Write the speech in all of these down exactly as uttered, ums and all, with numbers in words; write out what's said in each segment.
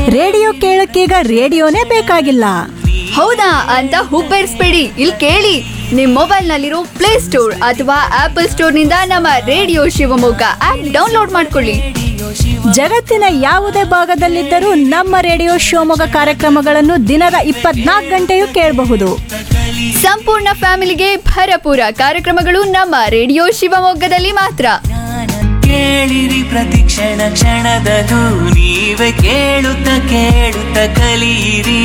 Radio ಕೇಳಕ್ಕೀಗ ರೇಡಿಯೋನೇ ಬೇಕಾಗಿಲ್ಲ. ಹೌದಾ ಅಂತ ಹುಬ್ಬೇರಿಸ್ಬೇಡಿ, ಇಲ್ಲಿ ಕೇಳಿ. ನಿಮ್ ಮೊಬೈಲ್ ನಲ್ಲಿರೋ ಪ್ಲೇ ಸ್ಟೋರ್ ಅಥವಾ ಆಪಲ್ ಸ್ಟೋರ್ ನಿಂದ ನಮ್ಮ ರೇಡಿಯೋ ಶಿವಮೊಗ್ಗ ಆಪ್ ಡೌನ್ಲೋಡ್ ಮಾಡ್ಕೊಳ್ಳಿ. ಜಗತ್ತಿನ ಯಾವುದೇ ಭಾಗದಲ್ಲಿದ್ದರೂ ನಮ್ಮ ರೇಡಿಯೋ ಶಿವಮೊಗ್ಗ ಕಾರ್ಯಕ್ರಮಗಳನ್ನು ದಿನದ ಇಪ್ಪತ್ನಾಲ್ಕು ಗಂಟೆಯೂ ಕೇಳಬಹುದು. ಸಂಪೂರ್ಣ ಫ್ಯಾಮಿಲಿಗೆ ಭರಪೂರ ಕಾರ್ಯಕ್ರಮಗಳು ನಮ್ಮ ರೇಡಿಯೋ ಶಿವಮೊಗ್ಗದಲ್ಲಿ ಮಾತ್ರ. ಕೇಳಿರಿ ಪ್ರತಿ ಕ್ಷಣ ಕ್ಷಣದದು ನೀವೇ ಕೇಳುತ್ತ ಕೇಳುತ್ತ ಕಲಿಯಿರಿ.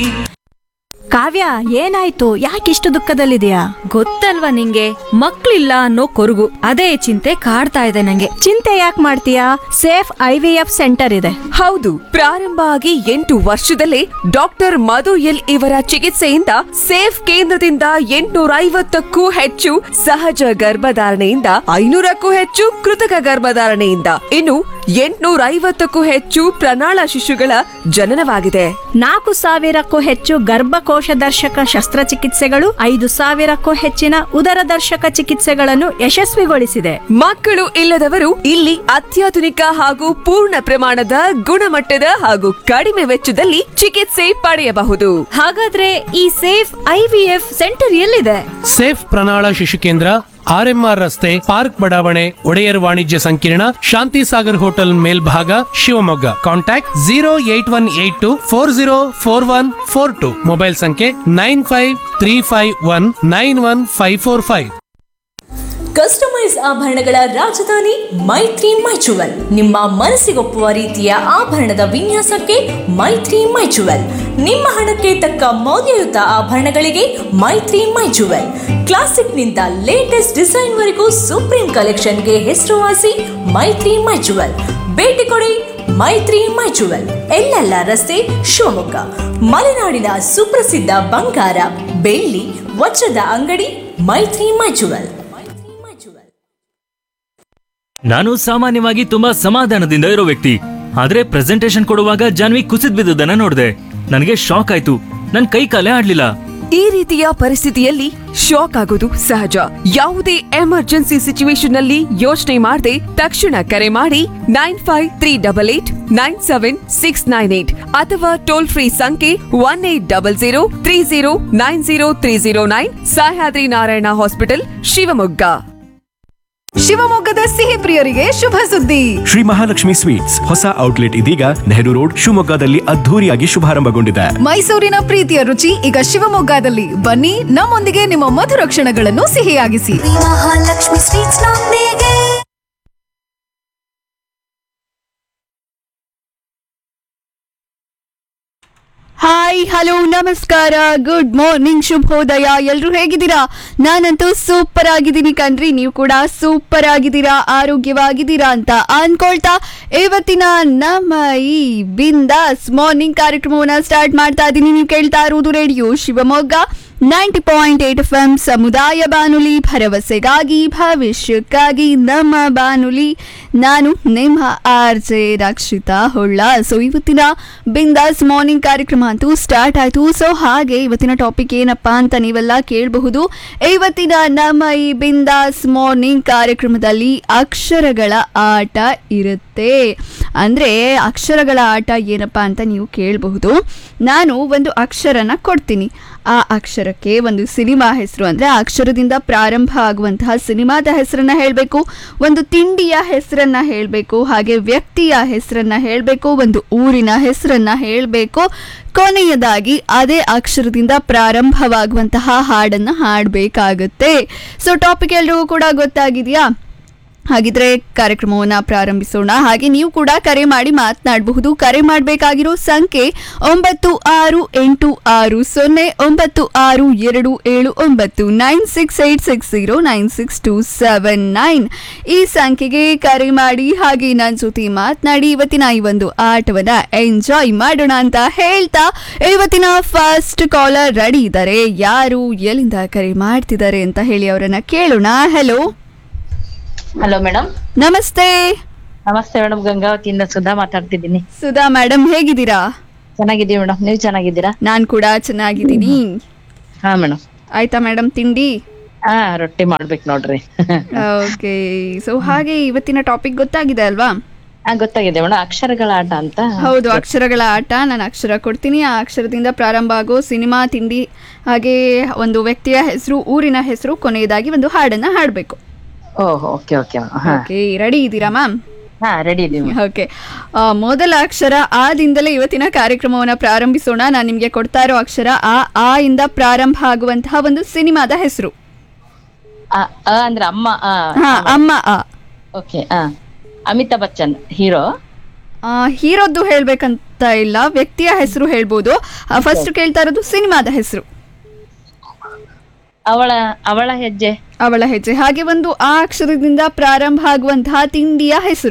ಕಾವ್ಯ, ಏನಾಯ್ತು? ಯಾಕಿಷ್ಟು ದುಃಖದಲ್ಲಿದೆಯಾ? ಗೊತ್ತಲ್ವಾ ನಿಂಗೆ, ಮಕ್ಳಿಲ್ಲ ಅನ್ನೋ ಕೊರಗು, ಅದೇ ಚಿಂತೆ ಕಾಡ್ತಾ ಇದೆ ನಂಗೆ. ಚಿಂತೆ ಯಾಕೆ ಮಾಡ್ತೀಯಾ? Safe I V F centre ಇದೆ. ಹೌದು, ಪ್ರಾರಂಭ ಆಗಿ ಎಂಟು ವರ್ಷದಲ್ಲೇ ಡಾಕ್ಟರ್ ಮಧು ಎಲ್ ಇವರ ಚಿಕಿತ್ಸೆಯಿಂದ ಸೇಫ್ ಕೇಂದ್ರದಿಂದ ಎಂಟುನೂರ ಐವತ್ತಕ್ಕೂ ಹೆಚ್ಚು ಸಹಜ ಗರ್ಭಧಾರಣೆಯಿಂದ ಐನೂರಕ್ಕೂ ಹೆಚ್ಚು ಕೃತಕ ಗರ್ಭಧಾರಣೆಯಿಂದ ಇನ್ನು ಎಂಟುನೂರ ಐವತ್ತಕ್ಕೂ ಹೆಚ್ಚು ಪ್ರಣಾಳ ಶಿಶುಗಳ ಜನನವಾಗಿದೆ. ನಾಲ್ಕು ಸಾವಿರಕ್ಕೂ ಹೆಚ್ಚು ಗರ್ಭಕೋಶ ದರ್ಶಕ ಶಸ್ತ್ರಚಿಕಿತ್ಸೆಗಳು, ಐದು ಸಾವಿರಕ್ಕೂ ಹೆಚ್ಚಿನ ಉದರ ದರ್ಶಕ ಚಿಕಿತ್ಸೆಗಳನ್ನು ಯಶಸ್ವಿಗೊಳಿಸಿದೆ. ಮಕ್ಕಳು ಇಲ್ಲದವರು ಇಲ್ಲಿ ಅತ್ಯಾಧುನಿಕ ಹಾಗೂ ಪೂರ್ಣ ಪ್ರಮಾಣದ ಗುಣಮಟ್ಟದ ಹಾಗೂ ಕಡಿಮೆ ವೆಚ್ಚದಲ್ಲಿ ಚಿಕಿತ್ಸೆ ಪಡೆಯಬಹುದು. ಹಾಗಾದ್ರೆ ಈ safe I V F centre ಎಲ್ಲಿದೆ? ಸೇಫ್ ಪ್ರಣಾಳ ಶಿಶು ಕೇಂದ್ರ ಆರ್ ಎಂ ಆರ್ ರಸ್ತೆ, ಪಾರ್ಕ್ ಬಡಾವಣೆ, ಒಡೆಯರ್ ವಾಣಿಜ್ಯ ಸಂಕೀರ್ಣ, ಶಾಂತಿ ಸಾಗರ್ ಹೋಟೆಲ್ ಮೇಲ್ಭಾಗ, Shivamogga. Contact zero eight one eight to four zero four one four to. Mobile ಸಂಖ್ಯೆ nine five three five one nine one five four five. Customise ಆಭರಣಗಳ ರಾಜಧಾನಿ ಮೈತ್ರಿ ಮೈಚುವಲ್. ನಿಮ್ಮ ಮನಸ್ಸಿಗೊಪ್ಪುವ ರೀತಿಯ ಆಭರಣದ ವಿನ್ಯಾಸಕ್ಕೆ ಮೈತ್ರಿ ಮೈಚುವಲ್. ನಿಮ್ಮ ಹಣಕ್ಕೆ ತಕ್ಕ ಮೌಲ್ಯಯುತ ಆಭರಣಗಳಿಗೆ ಮೈತ್ರಿ ಮೈಚುವಲ್. ಕ್ಲಾಸಿಕ್ನಿಂದ ಲೇಟೆಸ್ಟ್ ಡಿಸೈನ್ ವರೆಗೂ ಸುಪ್ರೀಂ ಕಲೆಕ್ಷನ್ಗೆ ಹೆಸರುವಾಸಿ ಮೈತ್ರಿ ಮೈಚುವಲ್. ಭೇಟಿ ಕೊಡಿ ಮೈತ್ರಿ ಮೈಚುವಲ್, ಎಲ್ಲೆಲ್ಲ ರಸ್ತೆ, ಶಿವಮೊಗ್ಗ. ಮಲೆನಾಡಿನ ಸುಪ್ರಸಿದ್ಧ ಬಂಗಾರ, ಬೆಳ್ಳಿ, ವಜ್ರದ ಅಂಗಡಿ ಮೈತ್ರಿ ಮೈಚುವಲ್. ನಾನು ಸಾಮಾನ್ಯವಾಗಿ ತುಂಬಾ ಸಮಾಧಾನದಿಂದ ಇರೋ ವ್ಯಕ್ತಿ, ಆದ್ರೆ ಪ್ರೆಸೆಂಟೇಶನ್ ಕೊಡುವಾಗ ಜಾನ್ವಿ ಕುಸಿದ್ ಬಿದ್ದುದನ್ನ ನೋಡಿದೆ. ನನಗೆ ಶಾಕ್ ಆಯ್ತು, ನನ್ ಕೈ ಕಾಲೇ ಆಡ್ಲಿಲ್ಲ. ಈ ರೀತಿಯ ಪರಿಸ್ಥಿತಿಯಲ್ಲಿ ಶಾಕ್ ಆಗೋದು ಸಹಜ. ಯಾವುದೇ ಎಮರ್ಜೆನ್ಸಿ ಸಿಚುವೇಶನ್ ಅಲ್ಲಿ ಯೋಚನೆ ಮಾಡದೆ ತಕ್ಷಣ ಕರೆ ಮಾಡಿ nine five three double eight nine seven six nine eight ಅಥವಾ ಟೋಲ್ ಫ್ರೀ ಸಂಖ್ಯೆ one eight double zero three zero nine zero three zero nine. Sahyadri Narayana hospital, Shivamogga. ಶಿವಮೊಗ್ಗದ ಸಿಹಿ ಪ್ರಿಯರಿಗೆ ಶುಭ ಸುದ್ದಿ. ಶ್ರೀ ಮಹಾಲಕ್ಷ್ಮಿ ಸ್ವೀಟ್ಸ್ ಹೊಸ ಔಟ್ಲೆಟ್ ಇದೀಗ ನೆಹರು ರೋಡ್, ಶಿವಮೊಗ್ಗದಲ್ಲಿ ಅದ್ಧೂರಿಯಾಗಿ ಶುಭಾರಂಭಗೊಂಡಿದೆ. ಮೈಸೂರಿನ ಪ್ರೀತಿಯ ರುಚಿ ಈಗ ಶಿವಮೊಗ್ಗದಲ್ಲಿ. ಬನ್ನಿ, ನಮ್ಮೊಂದಿಗೆ ನಿಮ್ಮ ಮಧುರ ಕ್ಷಣಗಳನ್ನು ಸಿಹಿಯಾಗಿಸಿ. ಮಹಾಲಕ್ಷ್ಮಿ ಸ್ವೀಟ್ಸ್ ನೊಂದಿಗೆ. ಹಾಯ್, ಹಲೋ, ನಮಸ್ಕಾರ, ಗುಡ್ ಮಾರ್ನಿಂಗ್, ಶುಭೋದಯ. ಎಲ್ರು ಹೇಗಿದ್ದೀರಾ? ನಾನಂತೂ ಸೂಪರ್ ಆಗಿದ್ದೀನಿ ಕಣ್ರಿ. ನೀವು ಕೂಡ ಸೂಪರ್ ಆಗಿದ್ದೀರಾ, ಆರೋಗ್ಯವಾಗಿದ್ದೀರಾ ಅಂತ ಅನ್ಕೊಳ್ತಾ ಇವತ್ತಿನ ನಮ್ಮ ಈ ಬಿಂದಾಸ್ ಮಾರ್ನಿಂಗ್ ಕಾರ್ಯಕ್ರಮವನ್ನ ಸ್ಟಾರ್ಟ್ ಮಾಡ್ತಾ ಇದ್ದೀನಿ. ನೀವು ಕೇಳ್ತಾ ಇರುವುದು radio Shivamogga ninety point eight F M ಸಮುದಾಯ ಬಾನುಲಿ, ಭರವಸೆಗಾಗಿ ಭವಿಷ್ಯಕ್ಕಾಗಿ ನಮ್ಮ ಬಾನುಲಿ. ನಾನು ನಿಮ್ಮ R J Rakshita Holla. So ಇವತ್ತಿನ ಬಿಂದಾಸ್ ಮಾರ್ನಿಂಗ್ ಕಾರ್ಯಕ್ರಮ ಅಂತೂ ಸ್ಟಾರ್ಟ್ ಆಯ್ತು. ಸೊ ಹಾಗೆ ಇವತ್ತಿನ ಟಾಪಿಕ್ ಏನಪ್ಪಾ ಅಂತ ನೀವೆಲ್ಲ ಕೇಳಬಹುದು. ಇವತ್ತಿನ ನಮ್ಮ ಈ ಬಿಂದಾಸ್ ಮಾರ್ನಿಂಗ್ ಕಾರ್ಯಕ್ರಮದಲ್ಲಿ ಅಕ್ಷರಗಳ ಆಟ ಇರುತ್ತೆ. ಅಂದ್ರೆ ಅಕ್ಷರಗಳ ಆಟ ಏನಪ್ಪಾ ಅಂತ ನೀವು ಕೇಳಬಹುದು. ನಾನು ಒಂದು ಅಕ್ಷರನ ಕೊಡ್ತೀನಿ. ಆ ಅಕ್ಷರಕ್ಕೆ ಒಂದು ಸಿನಿಮಾ ಹೆಸರು, ಅಂದ್ರೆ ಆ ಅಕ್ಷರದಿಂದ ಪ್ರಾರಂಭ ಆಗುವಂತಹ ಸಿನಿಮಾದ ಹೆಸರನ್ನ ಹೇಳಬೇಕು, ಒಂದು ತಿಂಡಿಯ ಹೆಸರನ್ನ ಹೇಳಬೇಕು, ಹಾಗೆ ವ್ಯಕ್ತಿಯ ಹೆಸರನ್ನ ಹೇಳಬೇಕು, ಒಂದು ಊರಿನ ಹೆಸರನ್ನ ಹೇಳಬೇಕು, ಕೊನೆಯದಾಗಿ ಅದೇ ಅಕ್ಷರದಿಂದ ಪ್ರಾರಂಭವಾಗುವಂತಹ ಹಾಡನ್ನ ಹಾಡಬೇಕಾಗುತ್ತೆ. ಸೊ ಟಾಪಿಕ್ ಎಲ್ರಿಗೂ ಕೂಡ ಗೊತ್ತಾಗಿದೆಯಾ? ಹಾಗಿದ್ರೆ ಕಾರ್ಯಕ್ರಮವನ್ನು ಪ್ರಾರಂಭಿಸೋಣ. ಹಾಗೆ ನೀವು ಕೂಡ ಕರೆ ಮಾಡಿ ಮಾತನಾಡಬಹುದು. ಕರೆ ಮಾಡಬೇಕಾಗಿರೋ ಸಂಖ್ಯೆ ಒಂಬತ್ತು ಆರು ಎಂಟು ಆರು ಸೊನ್ನೆ ಒಂಬತ್ತು ಆರು ಎರಡು ಏಳು ಒಂಬತ್ತು nine six eight six zero nine six two seven nine. ಈ ಸಂಖ್ಯೆಗೆ ಕರೆ ಮಾಡಿ ಹಾಗೆ ನನ್ನ ಜೊತೆ ಮಾತನಾಡಿ ಇವತ್ತಿನ ಈ ಒಂದು ಆಟವನ್ನ ಎಂಜಾಯ್ ಮಾಡೋಣ ಅಂತ ಹೇಳ್ತಾ ಇವತ್ತಿನ ಫಸ್ಟ್ ಕಾಲರ್ ರೆಡಿ ಇದ್ದಾರೆ. ಯಾರು ಎಲ್ಲಿಂದ ಕರೆ ಮಾಡ್ತಿದ್ದಾರೆ ಅಂತ ಹೇಳಿ ಅವರನ್ನ ಕೇಳೋಣ. ಹಲೋ. Hello madam. ನಮಸ್ತೆ. ನಮಸ್ತೆ ಮೇಡಮ್, ಗಂಗಾವತಿಯಿಂದ ಸುಧಾ ಮಾತಾಡ್ತಿದ್ದೀನಿ. ಸುಧಾ ಮೇಡಮ್, ಹೇಗಿದ್ದೀರಾ? ಚೆನ್ನಾಗಿದ್ದೀವಿ ಮೇಡಮ್, ನೀವು ಚೆನ್ನಾಗಿದ್ದೀರಾ? ನಾನ್ ಕೂಡ ಚೆನ್ನಾಗಿದ್ದೀನಿ. ಹಾ ಮೇಡಮ್. ಆಯ್ತಾ ಮೇಡಮ್ ತಿಂಡಿ? ಹಾ, ರೊಟ್ಟಿ ಮಾಡ್ಬೇಕು ನೋಡ್ರಿ. ಓಕೆ. ಸೊ ಹಾಗೆ ಇವತ್ತಿನ ಟಾಪಿಕ್ ಗೊತ್ತಾಗಿದೆ ಅಲ್ವಾ? ಹಾ ಗೊತ್ತಾಗಿದೆ ಮೇಡಮ್, ಅಕ್ಷರಗಳ ಆಟ ಅಂತ. ಹೌದು, ಅಕ್ಷರಗಳ ಆಟ. ನಾನು ಅಕ್ಷರ ಕೊಡ್ತೀನಿ, ಆ ಅಕ್ಷರದಿಂದ ಪ್ರಾರಂಭ ಆಗೋ ಸಿನಿಮಾ, ತಿಂಡಿ, ಹಾಗೆ ಒಂದು ವ್ಯಕ್ತಿಯ ಹೆಸರು, ಊರಿನ ಹೆಸರು, ಕೊನೆಯದಾಗಿ ಒಂದು ಹಾಡನ್ನ ಹಾಡಬೇಕು. Oh okay okay okay, ready ಇದ್ದೀರಾ ಮ್ಯಾಮ್? ಹಾ ರೆಡಿ ಇದೀವಿ. ಓಕೆ, ಮೊದಲ ಅಕ್ಷರ ಆದಿಂದಲೇ ಇವತ್ತಿನ ಕಾರ್ಯಕ್ರಮವನ್ನ ಪ್ರಾರಂಭಿಸೋಣ. ನಾನು ನಿಮ್ಗೆ ಕೊಡ್ತಾ ಇರೋ ಅಕ್ಷರ ಆ. ಆ ಇಂದ ಪ್ರಾರಂಭ ಆಗುವಂತಹ ಒಂದು ಸಿನಿಮಾದ ಹೆಸರು. ಆ, ಅ ಅಂದ್ರೆ ಅಮ್ಮ. ಆ, ಹಾ, ಅಮ್ಮ. ಆ. ಓಕೆ. ಆ ಅಮಿತಾಬ್ ಬಚ್ಚನ್ ಹೀರೋ. ಆ, ಹೀರೋದ್ದು ಹೇಳ್ಬೇಕಂತ ಇಲ್ಲ, ವ್ಯಕ್ತಿಯ ಹೆಸರು ಹೇಳ್ಬೋದು. ಫಸ್ಟ್ ಕೇಳ್ತಾ ಇರೋದು ಸಿನಿಮಾದ ಹೆಸರು. ಅವಳ ಅವಳ ಹೆಜ್ಜೆ. ಅವಳ ಹೆಜ್ಜೆ. ಹಾಗೆ ಒಂದು ಆ ಅಕ್ಷರದಿಂದ ಪ್ರಾರಂಭ ಆಗುವಂತಹ ತಿಂಡಿಯ ಹೆಸರು.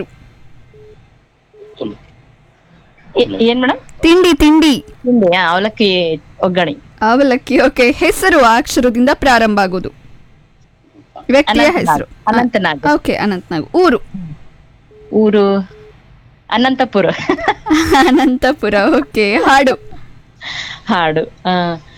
ಏ- ಏನ್ ಮೇಡಮ್? ತಿಂಡಿ ತಿಂಡಿ ತಿಂಡಿ. ಆ, ಅವಲಕ್ಕಿ ಒಗ್ಗರಣೆ. ಅವಲಕ್ಕಿ. ಓಕೆ, ಹೆಸರು ಆ ಅಕ್ಷರದಿಂದ ಪ್ರಾರಂಭ ಆಗೋದು, ವ್ಯಕ್ತಿಯ ಅನಂತನಾಗ್. ಹೆಸರು. ಅನಂತನಾಗ್. ಓಕೆ, ಅನಂತನಾಗ್. ಊರು. ಊರು ಅನಂತಪುರ. ಅನಂತಪುರ. ಓಕೆ, ಹಾಡು. ಹಾಡು. ಆ